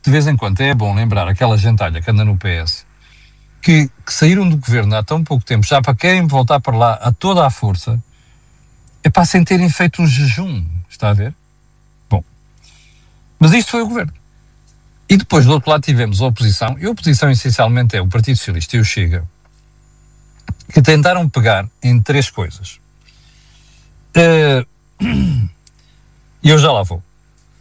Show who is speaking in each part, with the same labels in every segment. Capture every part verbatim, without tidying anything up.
Speaker 1: de vez em quando é bom lembrar aquela gentalha que anda no P S, que, que saíram do governo há tão pouco tempo, já para querem voltar para lá a toda a força, é para sem terem feito um jejum, está a ver? Bom, mas isto foi o governo. E depois do outro lado tivemos a oposição, e a oposição essencialmente é o Partido Socialista e o Chega, que tentaram pegar em três coisas. E uh, eu já lá vou.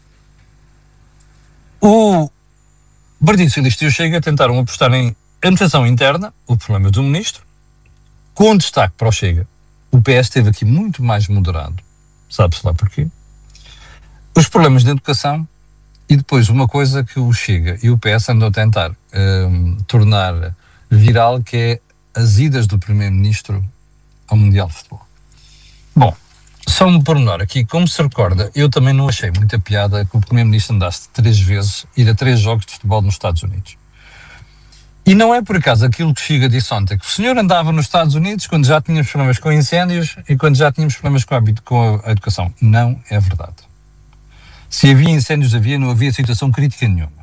Speaker 1: O Partido Socialista e o Chega tentaram apostar em administração interna, o problema do ministro, com destaque para o Chega. O P S esteve aqui muito mais moderado, sabe-se lá porquê. Os problemas de educação e depois uma coisa que o Chega e o P S andam a tentar um, tornar viral, que é as idas do primeiro-ministro ao Mundial de Futebol. Bom, só um pormenor aqui, como se recorda, eu também não achei muita piada que o primeiro-ministro andasse três vezes, ir a três jogos de futebol nos Estados Unidos. E não é por acaso aquilo que o Chega disse ontem, que o senhor andava nos Estados Unidos quando já tínhamos problemas com incêndios e quando já tínhamos problemas com a, com a educação. Não é verdade. Se havia incêndios, havia, não havia situação crítica nenhuma.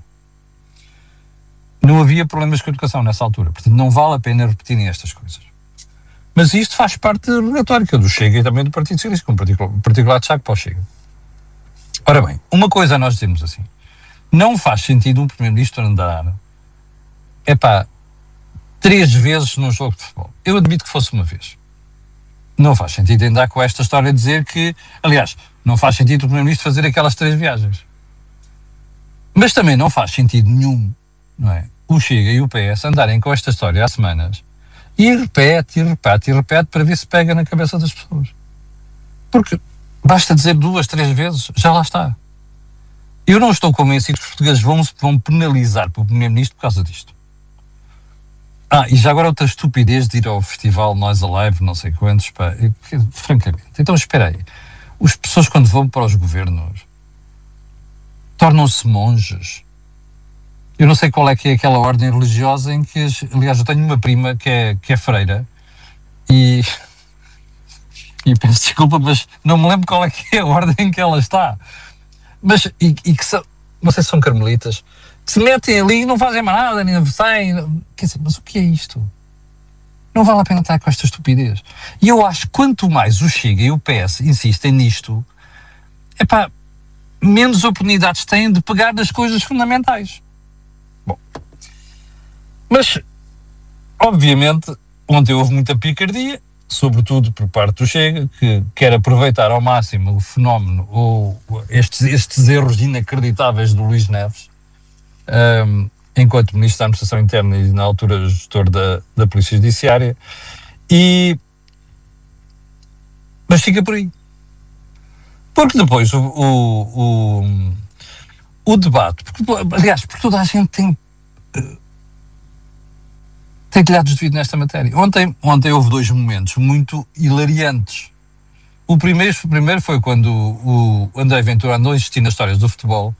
Speaker 1: Não havia problemas com a educação nessa altura. Portanto, não vale a pena repetirem estas coisas. Mas isto faz parte da retórica do Chega e também do Partido Socialista, com particular, particular destaque para o Chega. Ora bem, uma coisa nós dizemos assim, não faz sentido um primeiro-ministro andar, epá, três vezes num jogo de futebol. Eu admito que fosse uma vez. Não faz sentido andar com esta história de dizer que, aliás, não faz sentido o primeiro-ministro fazer aquelas três viagens. Mas também não faz sentido nenhum, não é? O Chega e o P S andarem com esta história há semanas e repete, e repete, e repete para ver se pega na cabeça das pessoas. Porque basta dizer duas, três vezes, já lá está. Eu não estou convencido que os portugueses vão, vão penalizar pelo primeiro-ministro por causa disto. Ah, e já agora outra estupidez de ir ao festival Nós Alive, não sei quantos, pá, eu, francamente. Então espera aí, as pessoas quando vão para os governos tornam-se monges. Eu não sei qual é que é aquela ordem religiosa em que, aliás, eu tenho uma prima que é, que é freira e, e peço desculpa, mas não me lembro qual é que é a ordem em que ela está. Mas, e, e que são, não sei se são carmelitas, que se metem ali e não fazem mais nada, nem saem. Quer dizer, mas o que é isto? Não vale a pena estar com esta estupidez. E eu acho que quanto mais o Chega e o P S insistem nisto, epá, menos oportunidades têm de pegar nas coisas fundamentais. Bom, mas, obviamente, ontem houve muita picardia, sobretudo por parte do Chega, que quer aproveitar ao máximo o fenómeno, ou estes, estes erros inacreditáveis do Luís Neves, um, enquanto Ministro da Administração Interna e, na altura, gestor da, da Polícia Judiciária, e... mas fica por aí. Porque depois o, o, o, o debate, porque, aliás, porque toda a gente tem, tem telhados de vidro nesta matéria. Ontem, ontem houve dois momentos muito hilariantes. O primeiro, o primeiro foi quando o, o André Ventura andou a insistir nas histórias do futebol.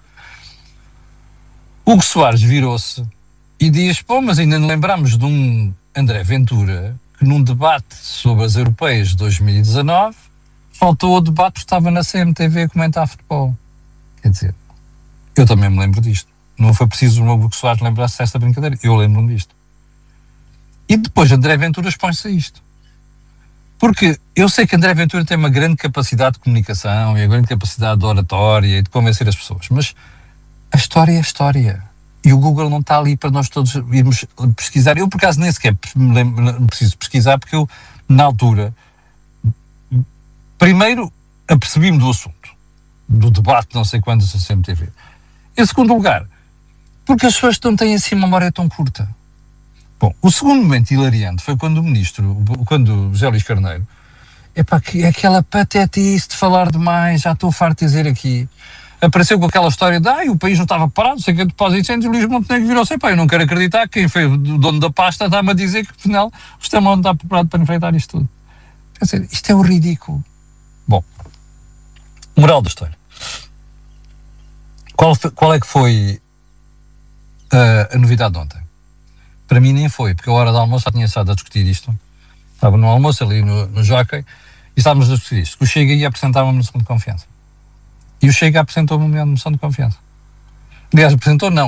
Speaker 1: Hugo Soares virou-se e diz, pô, mas ainda não lembramos de um André Ventura que num debate sobre as europeias de dois mil e dezanove faltou o debate porque estava na C M T V a comentar futebol. Quer dizer, eu também me lembro disto. Não foi preciso o Hugo Soares lembrar-se desta brincadeira. Eu lembro-me disto. E depois André Ventura expõe-se a isto. Porque eu sei que André Ventura tem uma grande capacidade de comunicação e uma grande capacidade de oratória e de convencer as pessoas, mas a história é a história. E o Google não está ali para nós todos irmos pesquisar. Eu, por acaso, nem sequer me lembro, preciso pesquisar, porque eu, na altura, primeiro, apercebi-me do assunto, do debate, não sei quantos, da C M T V. Em segundo lugar, porque as pessoas não têm assim uma memória tão curta. Bom, o segundo momento hilariante foi quando o ministro, quando o José Luís Carneiro, epá, que aquela patetice de falar demais, já estou farto de dizer aqui, apareceu com aquela história de, ah, o país não estava parado, sei que é depósito de incêndios, o Luís Montenegro virou-se, epá, eu não quero acreditar que quem foi o dono da pasta está-me a dizer que, afinal, o sistema não está preparado para enfrentar isto tudo. Quer dizer, isto é o ridículo. Bom, moral da história. Qual, qual é que foi uh, a novidade de ontem? Para mim nem foi, porque a hora do almoço já tinha estado a discutir isto. Estava no almoço ali no, no Jockey e estávamos a discutir isto. O Chega ia apresentar uma moção de confiança. E o Chega apresentou uma moção de confiança. Aliás, apresentou não.